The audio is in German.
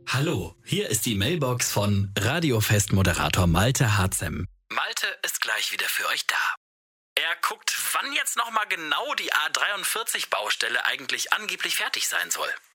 Hallo, hier ist die Mailbox von Radiofest-Moderator Malte Harzem. Malte ist gleich wieder für euch da. Er guckt, wann jetzt nochmal genau die A43-Baustelle eigentlich angeblich fertig sein soll.